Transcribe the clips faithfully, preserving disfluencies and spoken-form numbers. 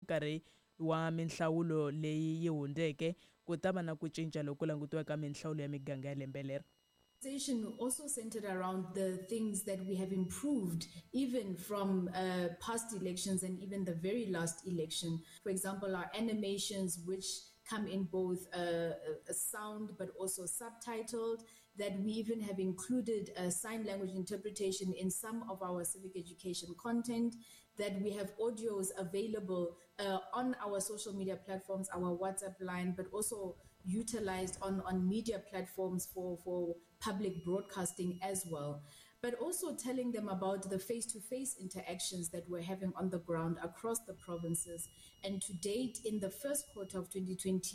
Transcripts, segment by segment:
nkarhi wa minhlawulo leyi yi hundeke ku ta va na ku cinca loko langutiwa ka minhlawulo ya miganga ya lembe leri? Also centered around the things that we have improved even from uh, past elections and even the very last election. For example, our animations, which come in both uh, a sound but also subtitled, that we even have included uh, sign language interpretation in some of our civic education content, that we have audios available uh, on our social media platforms, our WhatsApp line, but also utilized on, on media platforms for, for public broadcasting as well. But also telling them about the face-to-face interactions that we're having on the ground across the provinces. And to date, in the first quarter of twenty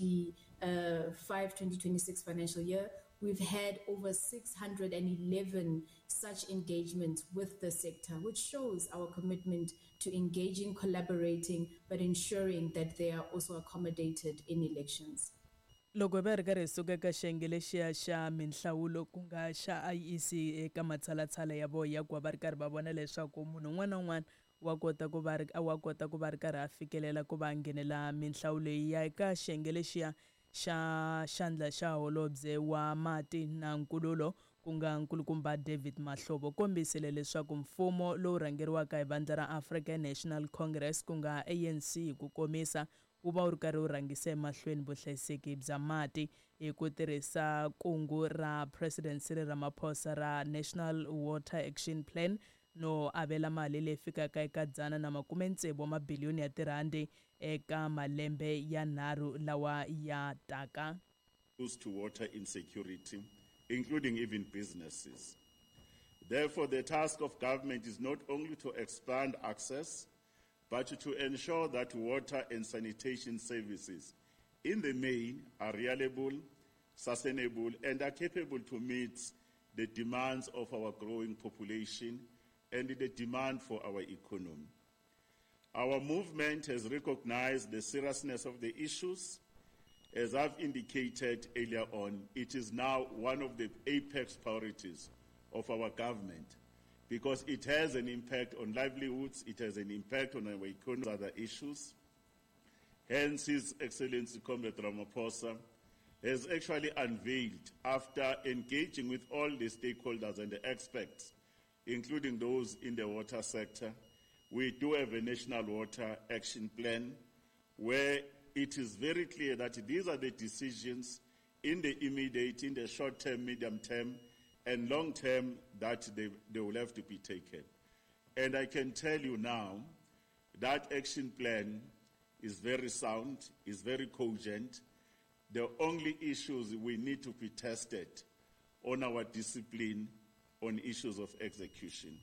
twenty-five twenty twenty-six financial year, we've had over six hundred eleven such engagements with the sector, which shows our commitment to engaging, collaborating, but ensuring that they are also accommodated in elections. Loko va ri karhi suka ka xiyenge lexiya xa minhlawulo ku nga xa I E C eka matshalatshala ya vona ya ku va ri karhi va vona leswaku munhu un'wana na un'wana wa kota ku va ri wa kota ku va ri karhi a fikelela ku va nghenela minhlawulo ya eka xiyenge lexiya xa xandla xa holobye wa mati na nkululo ku nga nkulukumba David Mahlobo kombisile leswaku mfumo lowu rhangeriwaka hi vandla ra African National Congress ku nga A N C ku komisa wu va wu ri karhi wu rhangisa emahlweni vuhlayiseki bya mati hi ku tirhisa kungu ra President Cyril Ramaphosa ra National Water Action Plan no avela mali leyi fikaka eka dzana na makume ntsevu mabiliyoni ya tirhandi eka malembe ya nharhu lawa ya taka. To water insecurity, including even businesses. Therefore, the task of government is not only to expand access, but to ensure that water and sanitation services in the main are reliable, sustainable, and are capable to meet the demands of our growing population and the demand for our economy. Our movement has recognized the seriousness of the issues. As I've indicated earlier on, it is now one of the apex priorities of our government, because it has an impact on livelihoods, it has an impact on our economy, other issues. Hence, His Excellency Comrade Ramaphosa has actually unveiled, after engaging with all the stakeholders and the experts, including those in the water sector, we do have a national water action plan where it is very clear that these are the decisions in the immediate, in the short term, medium term, and long term that they, they will have to be taken. And I can tell you now that action plan is very sound, is very cogent. The only issues we need to be tested on our discipline on issues of execution.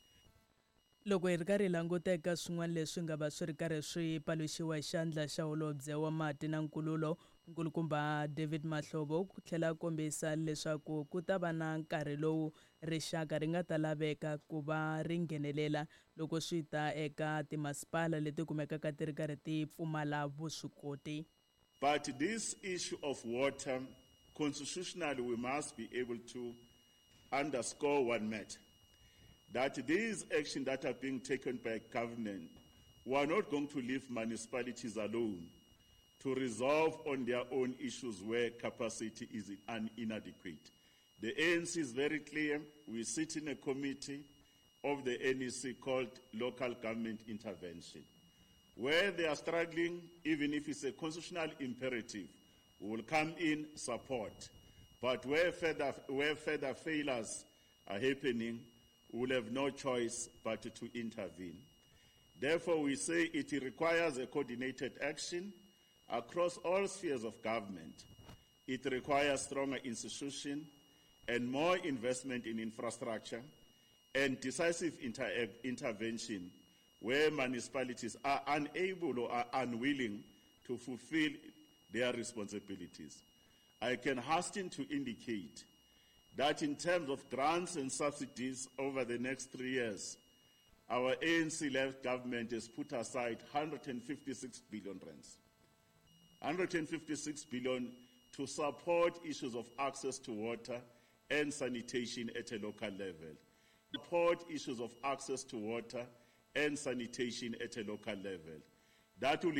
Loko hi ri karhi languta eka swin'wana leswi nga va swi ri karhi swi paluxiwa hi xandla xa holobye wa mati na nkululo nkulukumba David Mahlobo ku tlhela kombisa leswaku ku ta va na nkarhi lowu rixaka ri nga ta laveka ku va ri nghenelela loko swi ta eka timasipala leti kumekaka ti ri karhi ti pfumala vuswikoti. But this issue of water, constitutionally we must be able to underscore one matter, that these actions that are being taken by government, we are not going to leave municipalities alone to resolve on their own issues where capacity is inadequate. The A N C is very clear. We sit in a committee of the N E C called Local Government Intervention. Where they are struggling, even if it's a constitutional imperative, we will come in, support. But where further, where further failures are happening, we will have no choice but to intervene. Therefore, we say it requires a coordinated action across all spheres of government. It requires stronger institutions and more investment in infrastructure and decisive inter- intervention where municipalities are unable or are unwilling to fulfill their responsibilities. I can hasten to indicate that in terms of grants and subsidies over the next three years, our A N C-led government has put aside one hundred fifty-six billion rands. one hundred fifty-six billion to support issues of access to water and sanitation at a local level. Support issues of access to water and sanitation at a local level. That will